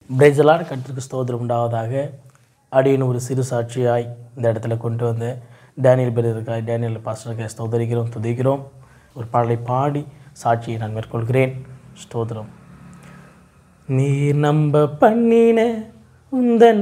பிரேசலான கர்த்தருக்கு ஸ்தோத்திரம் உண்டாவதாக. அடியின் ஒரு சிறு சாட்சியாய் இந்த இடத்துல கொண்டு வந்து டேனியல் பிரதருக்காய், டேனியல் பாஸ்டருக்காய் ஸ்தோத்தரிக்கிறோம், துதிக்கிறோம். ஒரு பாடலை பாடி சாட்சியை நான் மேற்கொள்கிறேன். ஸ்தோத்திரம். நீர் நம்ப பண்ணின உந்தன்